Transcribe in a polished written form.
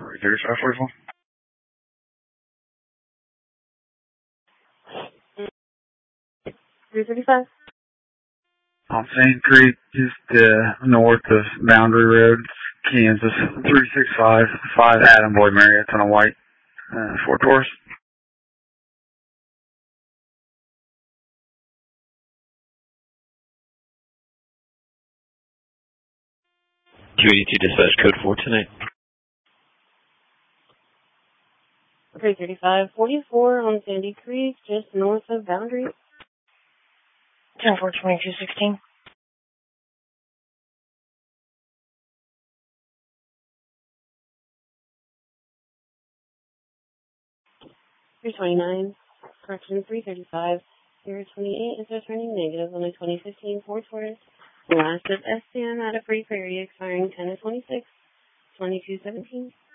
3541. On Sand Creek, just north of Boundary Road, Kansas. 3655 Adam Boyd Marriott on a white Ford Taurus. QEDT dispatch code 4 tonight. 33544 on Sandy Creek, just north of Boundary. 10-4-2216. 329, correction 335, 028 is returning negative on the 2015 Ford Taurus. Last of SCM at a free prairie expiring 10-26, 2217.